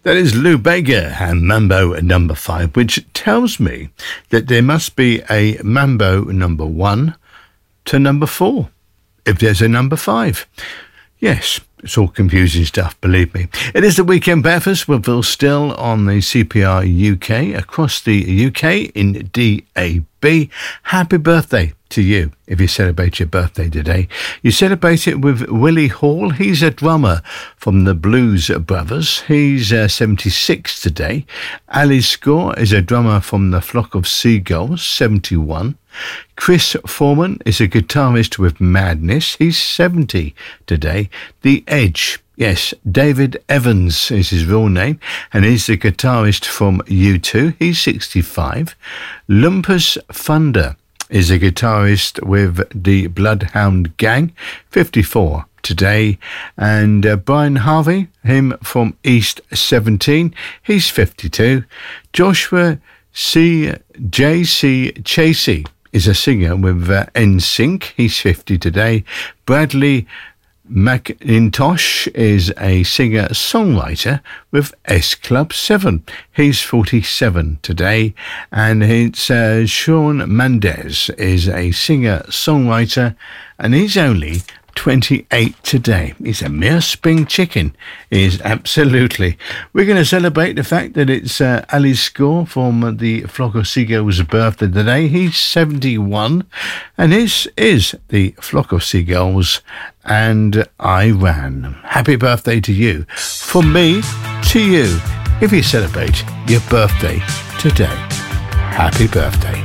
That is Lou Bega and Mambo number 5, which tells me that there must be a Mambo number 1 to number 4, if there's a number 5. Yes, it's all confusing stuff, believe me. It is the Weekend Breakfast with Phil Still on the CPR UK, across the UK in DAB. Happy birthday to you if you celebrate your birthday today. You celebrate it with Willie Hall. He's a drummer from the Blues Brothers. He's 76 today. Ali Score is a drummer from the Flock of Seagulls, 71. Chris Foreman is a guitarist with Madness. He's 70 today. The Edge. Yes, David Evans is his real name, and he's the guitarist from U2. He's 65. Lumpus Thunder is a guitarist with the Bloodhound Gang, 54 today. And Brian Harvey, him from East 17, he's 52. Joshua J.C. Chasey is a singer with NSYNC. He's 50 today. Bradley McIntosh is a singer-songwriter with S Club 7. He's 47 today. And it's Shawn Mendes is a singer-songwriter, and he's only 28 today. He's a mere spring chicken. He is absolutely. We're going to celebrate the fact that it's Ali Score from the Flock of Seagulls' birthday today. He's 71, and this is the Flock of Seagulls and I Ran. Happy birthday to you. From me to you, if you celebrate your birthday today. Happy birthday.